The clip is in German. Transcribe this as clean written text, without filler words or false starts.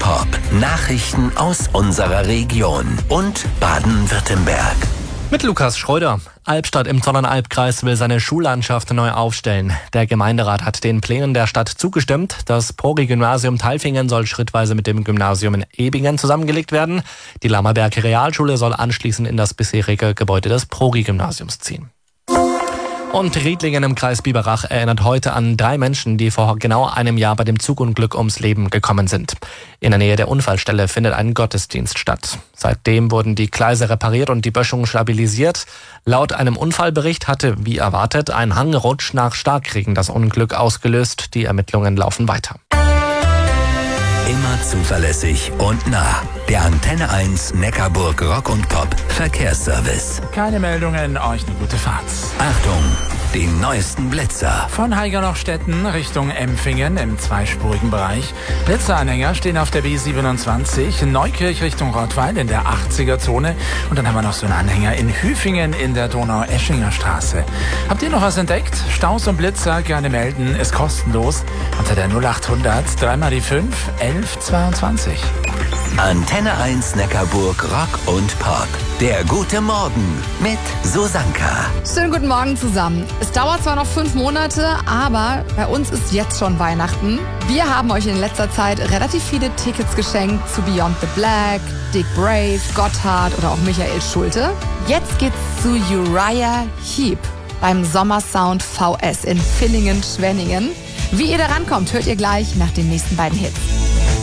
Pop. Nachrichten aus unserer Region und Baden-Württemberg. Mit Lukas Schröder. Albstadt im Zollernalbkreis will seine Schullandschaft neu aufstellen. Der Gemeinderat hat den Plänen der Stadt zugestimmt. Das Pori-Gymnasium Tailfingen soll schrittweise mit dem Gymnasium in Ebingen zusammengelegt werden. Die Lammerberg Realschule soll anschließend in das bisherige Gebäude des Pori-Gymnasiums ziehen. Und Riedlingen im Kreis Biberach erinnert heute an 3 Menschen, die vor genau einem Jahr bei dem Zugunglück ums Leben gekommen sind. In der Nähe der Unfallstelle findet ein Gottesdienst statt. Seitdem wurden die Gleise repariert und die Böschung stabilisiert. Laut einem Unfallbericht hatte, wie erwartet, ein Hangrutsch nach Starkregen das Unglück ausgelöst. Die Ermittlungen laufen weiter. Immer zuverlässig und nah. Der Antenne 1 Neckarburg Rock und Pop Verkehrsservice. Keine Meldungen, euch eine gute Fahrt. Achtung, den neuesten Blitzer. Von Haigerlochstetten Richtung Empfingen im zweispurigen Bereich. Blitzeranhänger stehen auf der B27, Neukirch Richtung Rottweil in der 80er-Zone. Und dann haben wir noch so einen Anhänger in Hüfingen in der Donau-Eschinger Straße. Habt ihr noch was entdeckt? Staus und Blitzer gerne melden, ist kostenlos. Unter der 0800 3 die 5 11 22. Antenne 1 Neckarburg Rock und Pop. Der gute Morgen mit Susanka. Schönen guten Morgen zusammen. Es dauert zwar noch 5 Monate, aber bei uns ist jetzt schon Weihnachten. Wir haben euch in letzter Zeit relativ viele Tickets geschenkt zu Beyond the Black, Dick Brave, Gotthard oder auch Michael Schulte. Jetzt geht's zu Uriah Heep beim Sommersound VS in Villingen-Schwenningen. Wie ihr da rankommt, hört ihr gleich nach den nächsten beiden Hits.